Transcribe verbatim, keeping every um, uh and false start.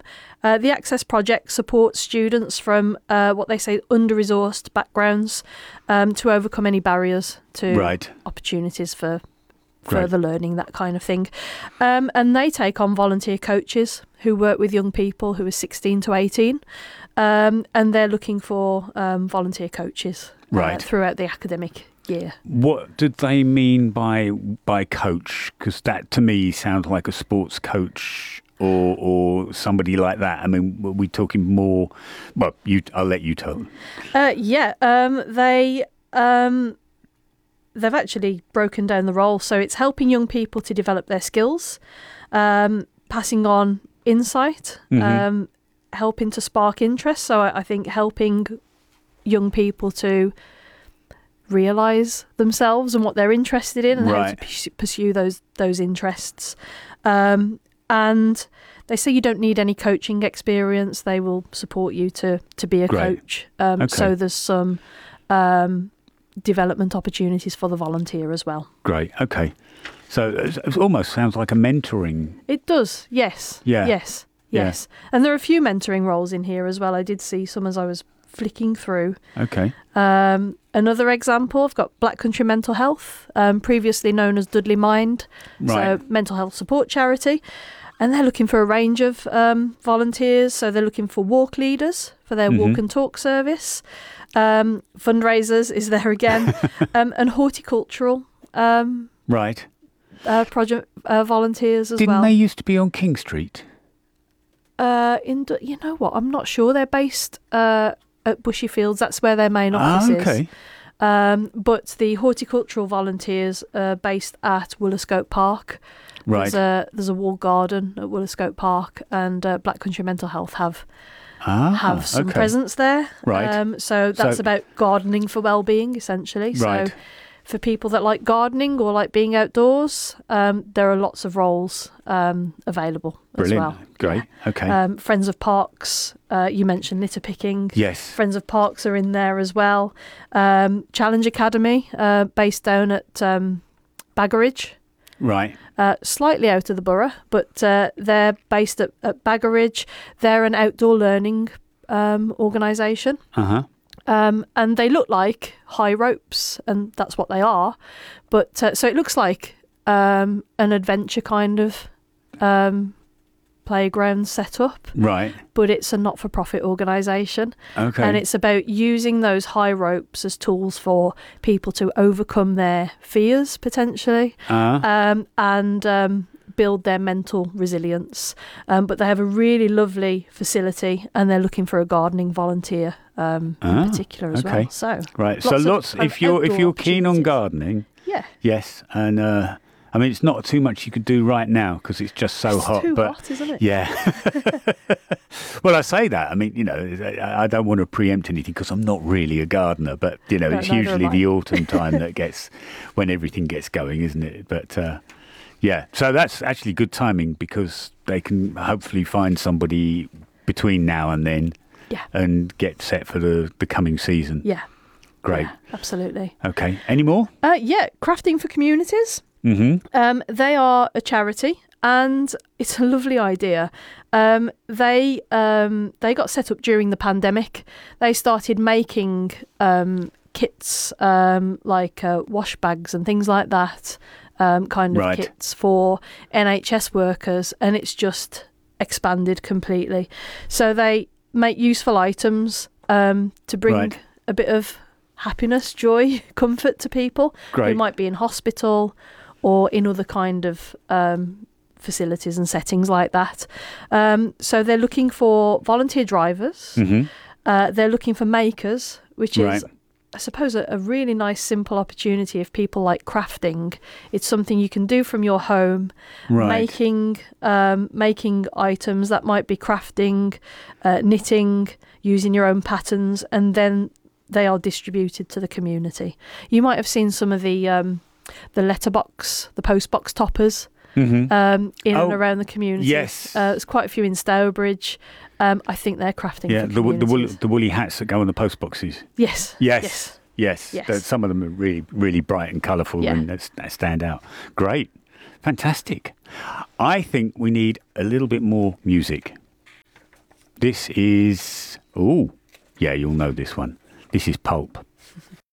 uh, the Access Project supports students from uh, what they say under-resourced backgrounds um, to overcome any barriers to right. opportunities for Great. further learning, that kind of thing. Um, and they take on volunteer coaches who work with young people who are sixteen to eighteen. Um, and they're looking for um, volunteer coaches uh, right. throughout the academic year. What did they mean by by coach? Because that to me sounds like a sports coach or or somebody like that. I mean, were we talking more? Well, you, I'll let you tell. Uh, yeah, um, they um, they've actually broken down the role. So it's helping young people to develop their skills, um, passing on insight, Mm-hmm. um, helping to spark interest. So I, I think helping young people to realise themselves and what they're interested in and right. how to pursue, pursue those those interests. Um, and they say you don't need any coaching experience. They will support you to, to be a Great. coach. Um, Okay. So there's some um, development opportunities for the volunteer as well. Great. Okay. So it it almost sounds like a mentoring. It does, yes. Yeah. Yes, Yeah. yes. And there are a few mentoring roles in here as well. I did see some as I was flicking through. Okay. Um, another example, I've got Black Country Mental Health, um, previously known as Dudley Mind, Right. so mental health support charity. And they're looking for a range of um, volunteers. So they're looking for walk leaders for their Mhm. walk and talk service. Um, fundraisers is there again. um, and horticultural um, Right. uh, project uh, volunteers as Didn't well. they used to be on King Street? Uh, in Du- you know what? I'm not sure. They're based uh, at Bushy Fields. That's where their main office Ah, is. okay. Um, but the horticultural volunteers are based at Woollerscope Park. Right. There's a, there's a walled garden at Woollerscope Park, and uh, Black Country Mental Health have ah, have some okay. presence there. Right. Um, so that's So- about gardening for well-being, essentially. Right. So for people that like gardening or like being outdoors, um, there are lots of roles um, available Brilliant. as well. Great. Okay. Um, Friends of Parks, uh, you mentioned litter picking. yes. Friends of Parks are in there as well. Um, Challenge Academy, uh, based down at um, Baggeridge, Right. uh, slightly out of the borough, but uh, they're based at, at Baggeridge. They're an outdoor learning um, organisation. Uh huh. Um, and they look like high ropes, and that's what they are. But uh, so it looks like um, an adventure kind of um, playground setup, Right. but it's a not-for-profit organisation. Okay. And it's about using those high ropes as tools for people to overcome their fears, potentially, uh, um, and um, build their mental resilience. Um, but they have a really lovely facility, and they're looking for a gardening volunteer um, Ah, in particular as okay. well. So, right. So lots of, lots. um, if you're if outdoor you're keen on opportunities. gardening, yeah, yes, and uh, I mean it's not too much you could do right now because it's just so it's hot. too but hot, isn't it? yeah. Well, I say that. I mean, you know, I I don't want to preempt anything because I'm not really a gardener, but you know, No, it's neither usually am I. the autumn time that gets when everything gets going, isn't it? But uh, yeah, so that's actually good timing because they can hopefully find somebody between now and then Yeah. and get set for the, the coming season. Yeah. Great. Yeah, absolutely. Okay. Any more? Uh, yeah, Crafting for Communities. Mm-hmm. Um, they are a charity, and it's a lovely idea. Um, they um, they got set up during the pandemic. They started making um, kits um, like uh, wash bags and things like that, um, kind of Right. kits for N H S workers, and it's just expanded completely. So they make useful items um, to bring Right. a bit of happiness, joy, comfort to people who Great. might be in hospital or in other kind of um, facilities and settings like that. Um, so they're looking for volunteer drivers. Mm-hmm. Uh, they're looking for makers, which Right. is, I suppose, a, a really nice, simple opportunity if people like crafting. It's something you can do from your home, Right. making um, making items that might be crafting, uh, knitting, using your own patterns, and then they are distributed to the community. You might have seen some of the um, the letterbox, the postbox toppers Mm-hmm. um, in Oh, and around the community. yes. Uh, there's quite a few in Stourbridge. Um, I think they're crafting yeah, for the, wo- the, wool, communities. the woolly hats that go on the post boxes. Yes. Yes. Yes. Yes. Yes. Th- Some of them are really, really bright and colourful Yeah. and that, that stand out. Great. Fantastic. I think we need a little bit more music. This is oh yeah, you'll know this one. This is Pulp.